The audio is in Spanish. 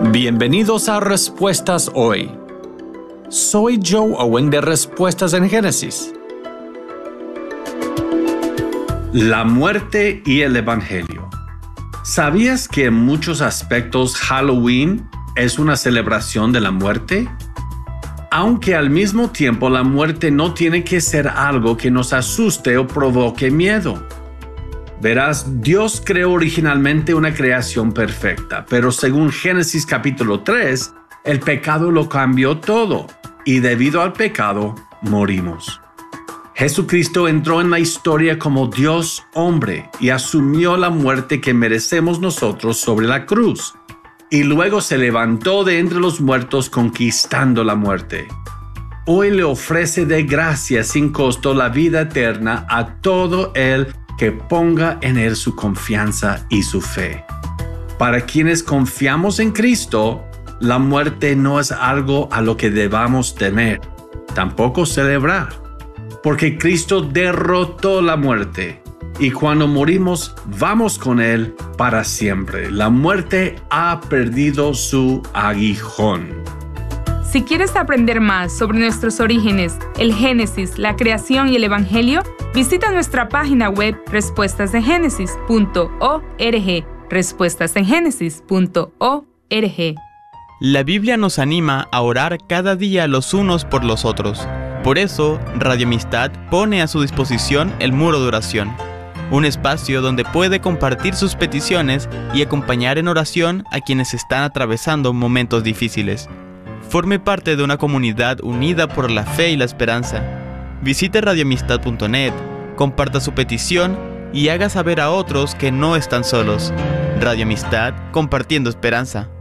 Bienvenidos a Respuestas Hoy. Soy Joe Owen de Respuestas en Génesis. La muerte y el Evangelio. ¿Sabías que en muchos aspectos Halloween es una celebración de la muerte? Aunque al mismo tiempo la muerte no tiene que ser algo que nos asuste o provoque miedo. Verás, Dios creó originalmente una creación perfecta, pero según Génesis capítulo 3, el pecado lo cambió todo y debido al pecado morimos. Jesucristo entró en la historia como Dios hombre y asumió la muerte que merecemos nosotros sobre la cruz. Y luego se levantó de entre los muertos conquistando la muerte. Hoy le ofrece de gracia sin costo la vida eterna a todo el que ponga en Él su confianza y su fe. Para quienes confiamos en Cristo, la muerte no es algo a lo que debamos temer, tampoco celebrar, porque Cristo derrotó la muerte y cuando morimos vamos con Él para siempre. La muerte ha perdido su aguijón. Si quieres aprender más sobre nuestros orígenes, el Génesis, la creación y el Evangelio, visita nuestra página web respuestasengenesis.org. respuestasengenesis.org. La Biblia nos anima a orar cada día los unos por los otros. Por eso, Radio Amistad pone a su disposición el muro de oración, un espacio donde puede compartir sus peticiones y acompañar en oración a quienes están atravesando momentos difíciles. Forme parte de una comunidad unida por la fe y la esperanza. Visite radioamistad.net, comparta su petición y haga saber a otros que no están solos. Radio Amistad, compartiendo esperanza.